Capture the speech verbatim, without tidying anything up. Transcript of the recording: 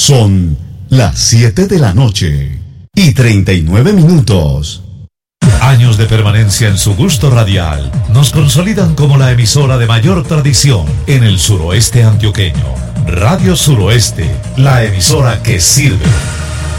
Son las siete de la noche y treinta y nueve minutos. Años de permanencia en su gusto radial nos consolidan como la emisora de mayor tradición en el suroeste antioqueño. Radio Suroeste, la emisora que sirve.